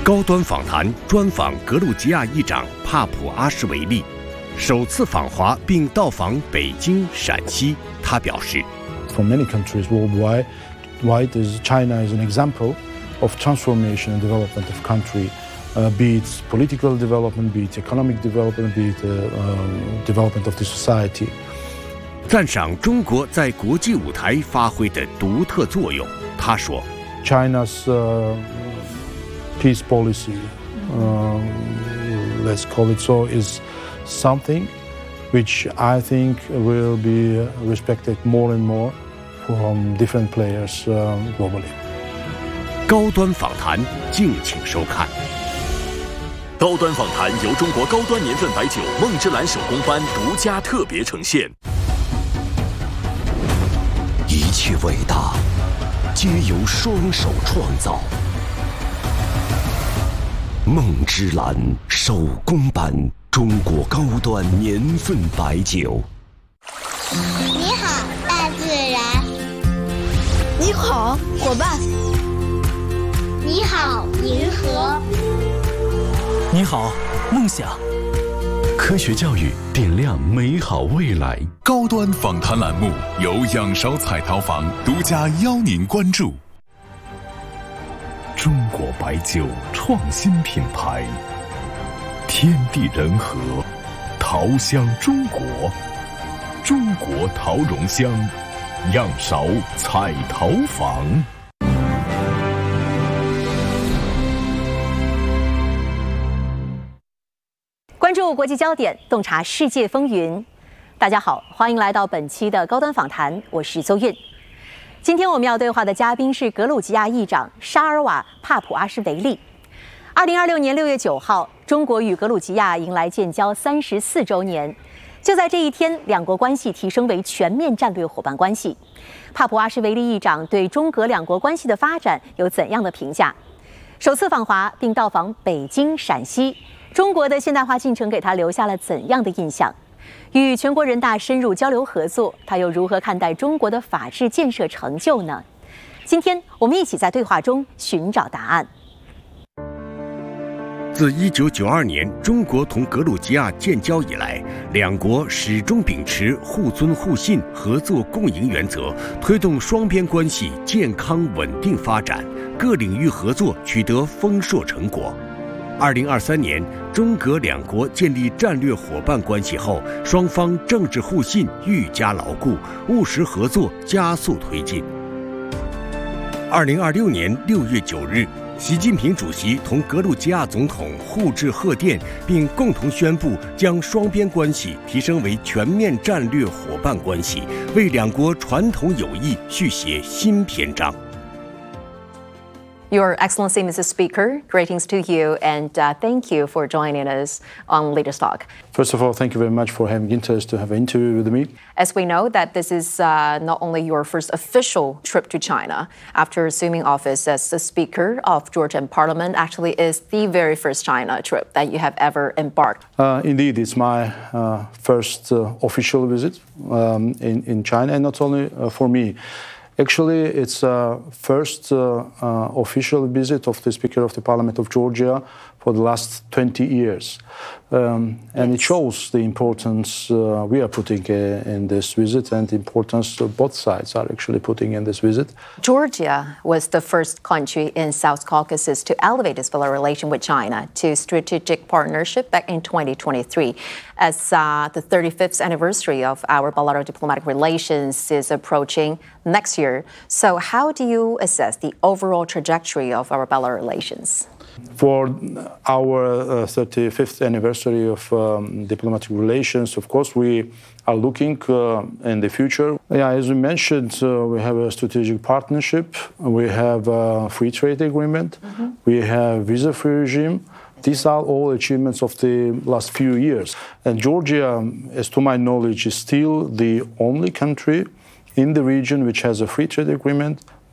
高端访谈专访格鲁吉亚议长帕普阿什维利，首次访华并到访北京、陕西。他表示 ，For many countries worldwide, China is an example of transformation and development of country, be it political development, be it economic development, be it development of the society. 赞赏中国在国际舞台发挥的独特作用。他说 ，China's peace policy, let's call it so, is something which I think will be respected more and more from different players globally. 高端访谈，敬请收看。 高端访谈由中国高端年份白酒梦之蓝手工班独家特别呈现。 一切伟大，皆由双手创造。梦之蓝手工班，中国高端年份白酒。 你好，大自然。 你好，伙伴。 你好，银河。 你好，梦想。 科学教育点亮美好未来。 高端访谈栏目由仰韶彩陶坊独家邀您关注。中国白酒创新品牌，天地人和，陶香中国，中国陶容香，仰韶彩陶坊。 关注国际焦点，洞察世界风云。大家好，欢迎来到本期的高端访谈，我是邹韵。今天我们要对话的嘉宾是格鲁吉亚议长沙尔瓦帕普阿什维利。2026年6月9号，中国与格鲁吉亚迎来建交34周年。就在这一天，两国关系提升为全面战略伙伴关系。帕普阿什维利议长对中格两国关系的发展有怎样的评价？首次访华并到访北京、陕西，中国的现代化进程给他留下了怎样的印象？与全国人大深入交流合作，他又如何看待中国的法治建设成就呢？今天我们一起在对话中寻找答案。 自1992年中国同格鲁吉亚建交以来，两国始终秉持互尊互信、合作共赢原则，推动双边关系健康稳定发展，各领域合作取得丰硕成果。2023年，中格两国建立战略伙伴关系后，双方政治互信愈加牢固，务实合作加速推进。2026年6月9日，习近平主席同格鲁吉亚总统互致贺电，并共同宣布将双边关系提升为全面战略伙伴关系，为两国传统友谊续写新篇章。 Your Excellency, Mr. Speaker, greetings to you, and thank you for joining us on Leaders Talk. First of all, thank you very much for having interest to have an interview with me. As we know that this is not only your first official trip to China after assuming office as the Speaker of Georgian Parliament, actually is the very first China trip that you have ever embarked. Indeed, it's my first official visit in China, and not only for me. Actually, it's the first official visit of the Speaker of the Parliament of Georgia for the last 20 years. And it shows the importance we are putting in this visit and the importance both sides are actually putting in this visit. Georgia was the first country in South Caucasus to elevate its bilateral relation with China to strategic partnership back in 2023. As the 35th anniversary of our bilateral diplomatic relations is approaching next year. So how do you assess the overall trajectory of our bilateral relations? For our 35th anniversary of diplomatic relations, of course, we are looking in the future. Yeah, as we mentioned, we have a strategic partnership. We have a free trade agreement. We have visa-free regime. These are all achievements of the last few years. And Georgia, as to my knowledge, is still the only country in the region which has a free trade agreement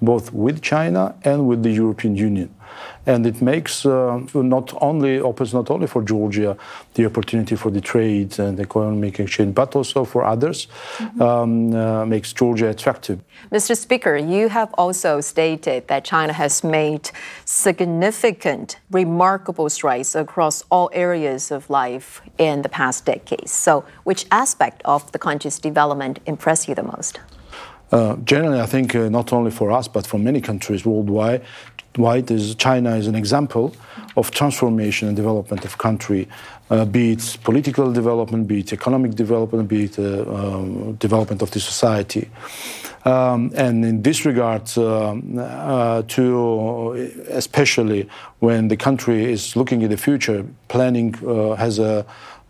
both with China and with the European Union. And it makes opens not only for Georgia the opportunity for the trade and economic exchange, but also for others, makes Georgia attractive. Mr. Speaker, you have also stated that China has made significant, remarkable strides across all areas of life in the past decades. So which aspect of the country's development impressed you the most? Generally, I think not only for us, but for many countries worldwide, China is an example of transformation and development of country, be it political development, be it economic development, be it development of the society. And in this regard, especially when the country is looking at the future, planning has a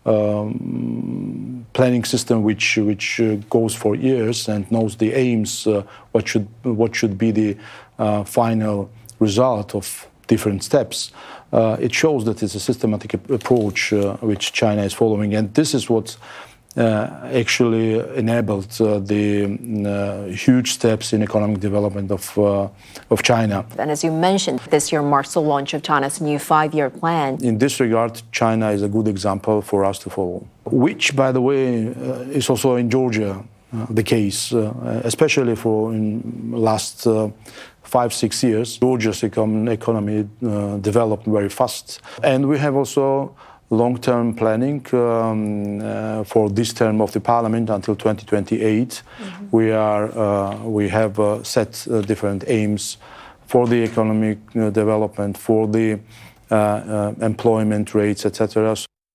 planning system which goes for years and knows the aims, what should be the final result of different steps. It shows that it's a systematic approach which China is following, and this is what actually enabled the huge steps in economic development of China. And as you mentioned, this year marks the launch of China's new 5-year plan. In this regard, China is a good example for us to follow, which, by the way, is also in Georgia the case, especially for in last 5-6 years. Georgia's economy developed very fast, and we have also long-term planning for this term of the parliament until 2028. We have set different aims for the economic development, for the employment rates, etc.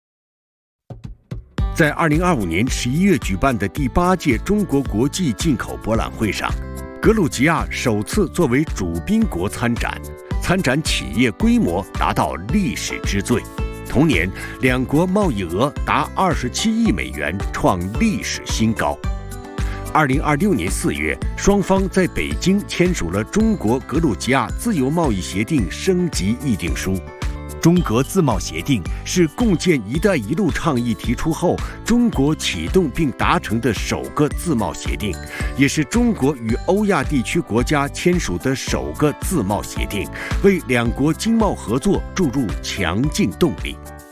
在2025年11月举办的第8届中国国际进口博览会上，格鲁吉亚首次作为主宾国参展，参展企业规模达到历史之最。同年，两国贸易额达27亿美元，创历史新高。2026年4月，双方在北京签署了中国格鲁吉亚自由贸易协定升级议定书。中格自贸协定是共建“一带一路”倡议提出后，中国启动并达成的首个自贸协定，也是中国与欧亚地区国家签署的首个自贸协定，为两国经贸合作注入强劲动力。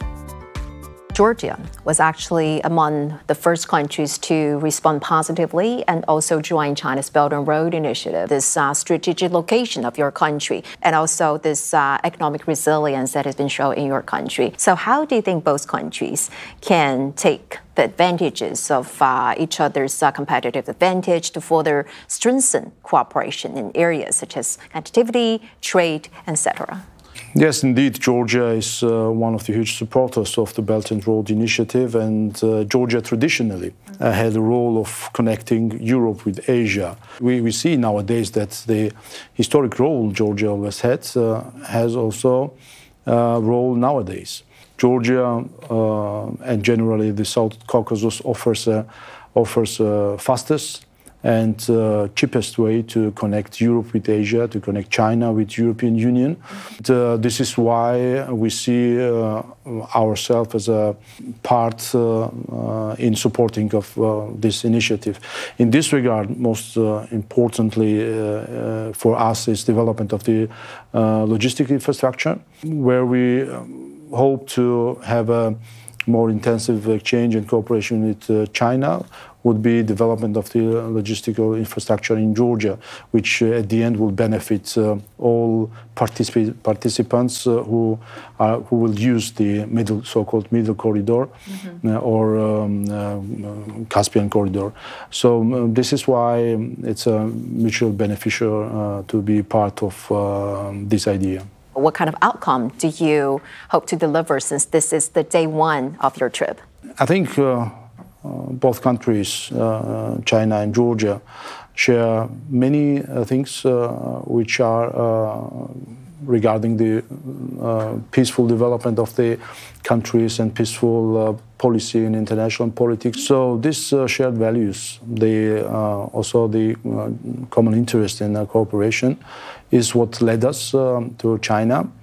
Georgia was actually among the first countries to respond positively and also join China's Belt and Road Initiative, this strategic location of your country, and also this economic resilience that has been shown in your country. So how do you think both countries can take the advantages of each other's competitive advantage to further strengthen cooperation in areas such as connectivity, trade, etc.? Yes, indeed, Georgia is one of the huge supporters of the Belt and Road Initiative, and Georgia traditionally had a role of connecting Europe with Asia. We see nowadays that the historic role Georgia always had has also a role nowadays. Georgia and generally the South Caucasus offers fastest and cheapest way to connect Europe with Asia, to connect China with European Union. This is why we see ourselves as a part in supporting of this initiative. In this regard, most importantly for us is development of the logistic infrastructure, where we hope to have a more intensive exchange and cooperation with China, would be development of the logistical infrastructure in Georgia, which at the end will benefit all participants who will use the so-called middle corridor or Caspian corridor. So this is why it's a mutual beneficial to be part of this idea. What kind of outcome do you hope to deliver since this is the day one of your trip? I think both countries, China and Georgia, share many things which are regarding the peaceful development of the countries and peaceful policy in international politics. So these shared values, also the common interest in cooperation, is what led us to China.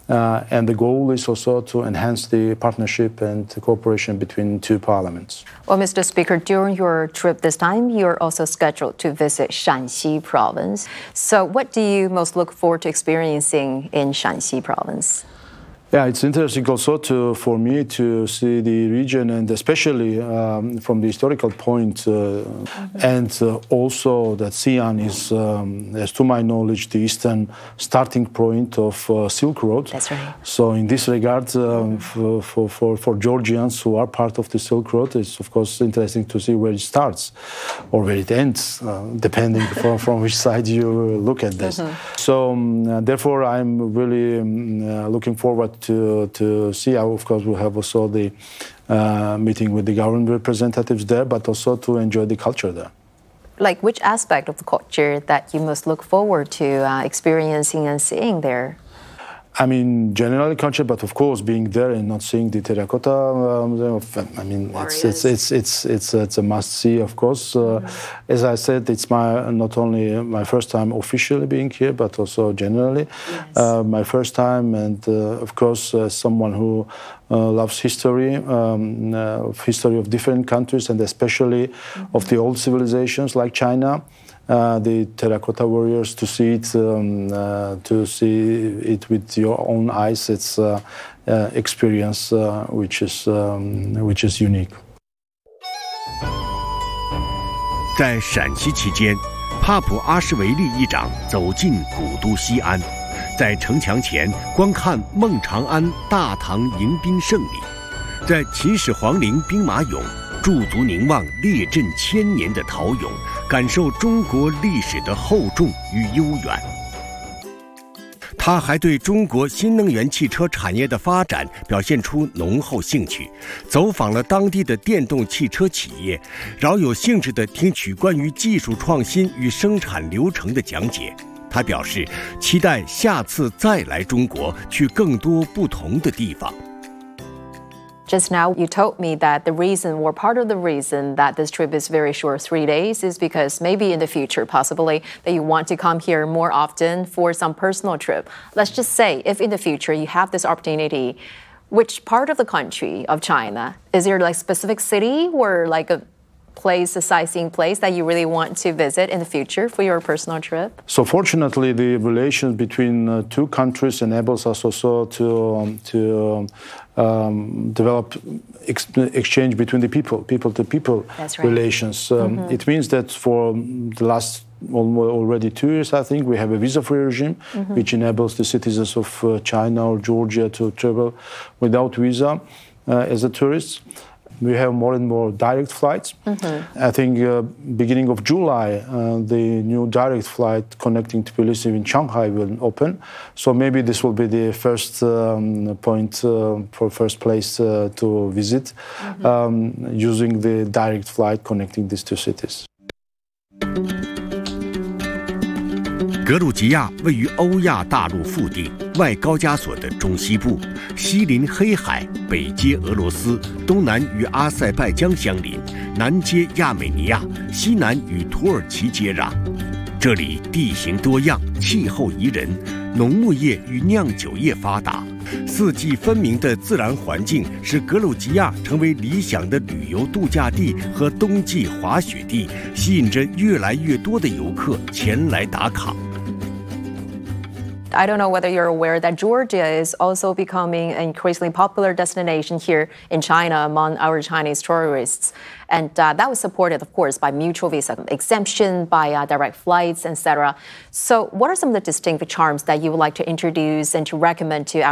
And the goal is also to enhance the partnership and the cooperation between two parliaments. Well, Mr. Speaker, during your trip this time, you're also scheduled to visit Shanxi province. So what do you most look forward to experiencing in Shanxi province? Yeah, it's interesting also for me to see the region, and especially from the historical point, and also that Xi'an is, as to my knowledge, the eastern starting point of Silk Road. That's right. So in this regard, for Georgians who are part of the Silk Road, it's of course interesting to see where it starts or where it ends, depending from which side you look at this. So therefore, I'm really looking forward to see. Of course, we'll have also the meeting with the government representatives there, but also to enjoy the culture there. Like which aspect of the culture that you most look forward to experiencing and seeing there? I mean, generally culture, but of course, being there and not seeing the terracotta, I mean, it's a must see, of course. As I said, it's not only my first time officially being here, but also generally my first time, and of course, someone who loves history, history of different countries, and especially of the old civilizations like China. The terracotta warriors, to see it with your own eyes, it's experience which is unique. 在陕西期间，帕普阿什维利议长走进古都西安，在城墙前观看孟长安大唐迎宾胜礼，在秦始皇陵兵马俑驻足凝望列阵千年的陶俑，感受中国历史的厚重与悠远。他还对中国新能源汽车产业的发展表现出浓厚兴趣，走访了当地的电动汽车企业，饶有兴致地听取关于技术创新与生产流程的讲解。他表示，期待下次再来中国，去更多不同的地方。 Just now, you told me that the reason, or part of the reason, that this trip is very short, 3 days, is because maybe in the future, possibly, that you want to come here more often for some personal trip. Let's just say, if in the future you have this opportunity, which part of the country of China? Is there like specific city or like a place, a sightseeing place that you really want to visit in the future for your personal trip? So fortunately, the relations between two countries enables us also to develop exchange between the people-to-people relations. It means that for the last already 2 years, I think, we have a visa-free regime, which enables the citizens of China or Georgia to travel without visa as a tourist. We have more and more direct flights. I think beginning of July, the new direct flight connecting Tbilisi in Shanghai will open. So maybe this will be the first point for first place to visit, using the direct flight connecting these two cities. 格鲁吉亚位于欧亚大陆腹地外高加索的中西部，西临黑海，北接俄罗斯，东南与阿塞拜疆相邻，南接亚美尼亚，西南与土耳其接壤。这里地形多样，气候宜人，农牧业与酿酒业发达，四季分明的自然环境使格鲁吉亚成为理想的旅游度假地和冬季滑雪地，吸引着越来越多的游客前来打卡。 I don't know whether you're aware that Georgia is also becoming an increasingly popular destination here in China among our Chinese tourists. And that was supported, of course, by mutual visa exemption, by direct flights, etc. So what are some of the distinctive charms that you would like to introduce and to recommend to our